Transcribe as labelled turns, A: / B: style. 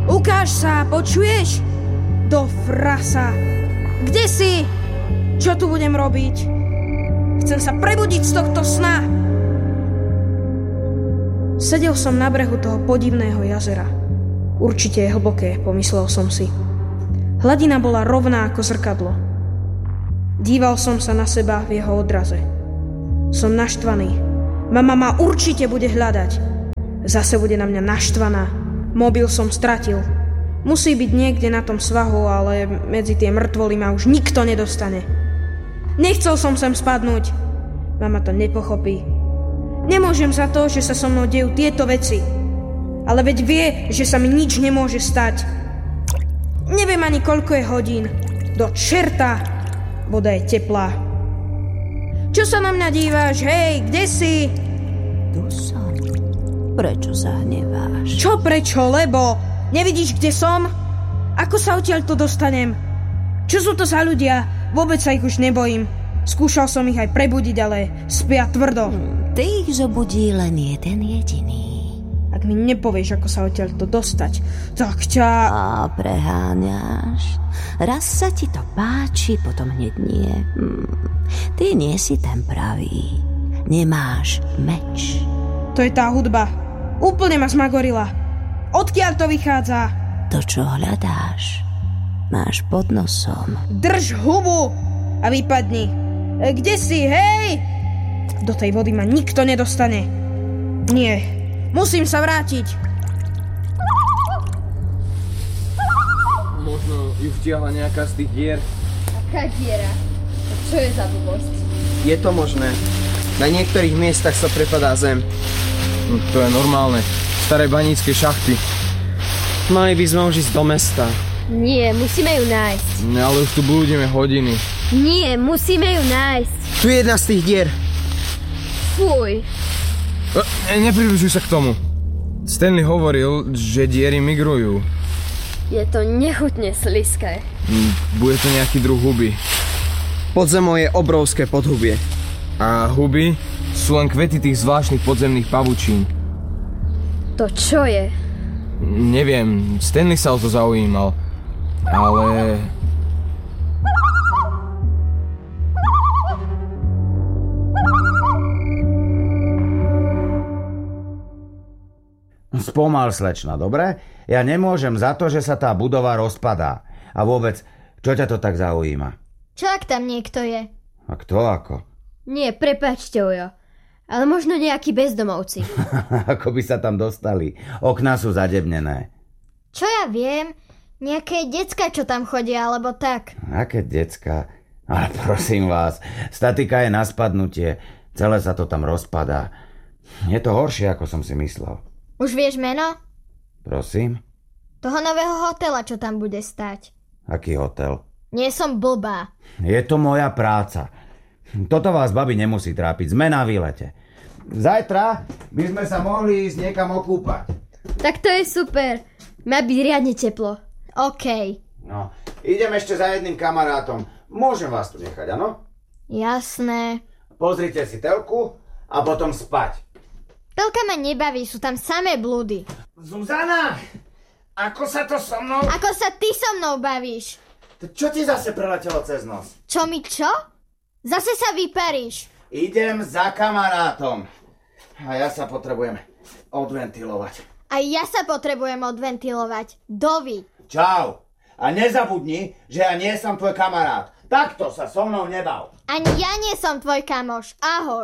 A: Ukáž sa, počuješ? Do frasa. Kde si? Čo tu budem robiť? Chcem sa prebudiť z tohto sna. Sedel som na brehu toho podivného jazera. Určite je hlboké, pomyslel som si. Hladina bola rovná ako zrkadlo. Díval som sa na seba v jeho odraze. Som naštvaný. Mama ma určite bude hľadať. Zase bude na mňa naštvaná. Mobil som stratil. Musí byť niekde na tom svahu, ale medzi tie mŕtvoly ma už nikto nedostane. Nechcel som sem spadnúť. Mama to nepochopí. Nemôžem za to, že sa so mnou dejú tieto veci. Ale veď vie, že sa mi nič nemôže stať. Neviem ani koľko je hodín. Do čerta. Voda je teplá. Čo sa na mňa díváš? Hej, kde si?
B: Tu som. Prečo sa hneváš?
A: Čo prečo? Lebo nevidíš, kde som? Ako sa odtiaľto dostanem? Čo sú to za ľudia? Vôbec sa ich už nebojím. Skúšal som ich aj prebudiť, ale spia tvrdo.
B: Ty ich zobudí len jeden jediný.
A: Ak mi nepovieš, ako sa odtiaľto dostať, tak ťa...
B: A preháňaš. Raz sa ti to páči, potom hneď nie. Ty nie si ten pravý. Nemáš meč.
A: To je tá hudba. Úplne ma zmagorila. Odkiaľ to vychádza?
B: To, čo hľadáš, máš pod nosom.
A: Drž hubu a vypadni. Kde si, hej? Do tej vody ma nikto nedostane. Nie, musím sa vrátiť.
C: Možno ju vtiahla nejaká z tých dier.
D: Aká diera? A čo je za blbosť?
C: Je to možné. Na niektorých miestach sa prepadá zem. To je normálne. Staré banícke šachty. Mali by sme už ísť do mesta.
D: Nie, musíme ju nájsť.
C: Ale už tu budeme hodiny.
D: Nie, musíme ju nájsť.
C: Tu je jedna z tých dier.
D: Fuj.
C: Nepribližuj sa k tomu. Stanley hovoril, že diery migrujú.
D: Je to nechutne sliské.
C: Bude to nejaký druh huby. Pod zemou je obrovské podhubie. A huby sú len kvety tých zvláštnych podzemných pavučín.
D: To čo je?
C: Neviem, Stanley sa o to zaujímal. Ale...
E: Spomal, slečna, dobre? Ja nemôžem za to, že sa tá budova rozpadá. A vôbec, čo ťa to tak zaujíma?
F: Čo ak tam niekto je?
E: A kto ako?
D: Nie, prepáčte, Ujo. Ale možno nejakí bezdomovci.
E: Ako by sa tam dostali? Okná sú zadebnené.
F: Čo ja viem? Nejaké decka, čo tam chodia, alebo tak.
E: Aké decka? Ale prosím vás, statika je na spadnutie. Celé sa to tam rozpadá. Je to horšie, ako som si myslel.
F: Už vieš meno?
E: Prosím?
F: Toho nového hotela, čo tam bude stať.
E: Aký hotel?
F: Nie som blbá.
E: Je to moja práca. Toto vás, babi, nemusí trápiť. Sme na výlete. Zajtra by sme sa mohli ísť niekam okúpať.
D: Tak to je super. Má byť riadne teplo.
F: OK.
E: No, idem ešte za jedným kamarátom. Môžem vás tu nechať, áno?
F: Jasné.
E: Pozrite si telku a potom spať.
F: Telka ma nebaví, sú tam samé blúdy.
E: Zuzana! Ako sa to so mnou...
F: Ako sa ty so mnou bavíš?
E: Čo ti zase preletelo cez nos?
F: Čo mi čo? Zase sa vyparíš.
E: Idem za kamarátom. A ja sa potrebujem odventilovať.
F: A ja sa potrebujem odventilovať. Dovi.
E: Čau. A nezabudni, že ja nie som tvoj kamarát. Takto sa so mnou nebav.
F: Ani ja nie som tvoj kamoš. Ahoj.